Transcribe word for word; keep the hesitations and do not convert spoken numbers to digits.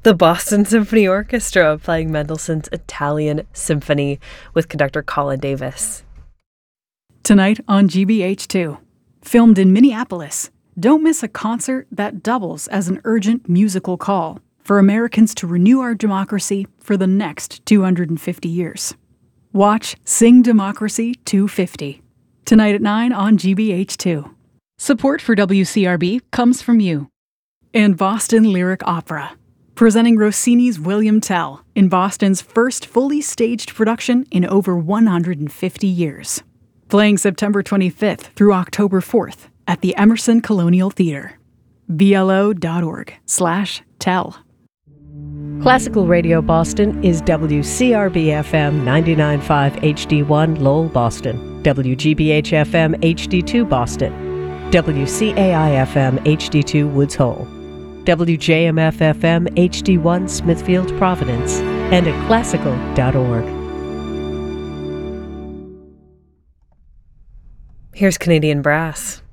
The Boston Symphony Orchestra playing Mendelssohn's Italian Symphony with conductor Colin Davis. Tonight on G B H two. Filmed in Minneapolis, don't miss a concert that doubles as an urgent musical call for Americans to renew our democracy for the next two hundred fifty years. Watch Sing Democracy two fifty. Tonight at nine on G B H two. Support for W C R B comes from you. And Boston Lyric Opera, presenting Rossini's William Tell in Boston's first fully staged production in over one hundred fifty years. Playing September twenty-fifth through October fourth at the Emerson Colonial Theater. B L O dot org slash tell. Classical Radio Boston is W C R B F M ninety-nine point five H D one Lowell, Boston, W G B H F M H D two Boston, W C A I F M H D two Woods Hole, W J M F F M H D one Smithfield, Providence, and at classical dot org. Here's Canadian Brass.